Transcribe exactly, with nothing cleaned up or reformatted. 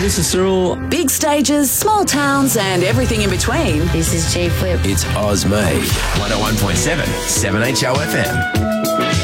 this is Cyril. Big stages, small towns, and everything in between. This is G Flip. It's Oz Made. one oh one point seven, seven H O F M.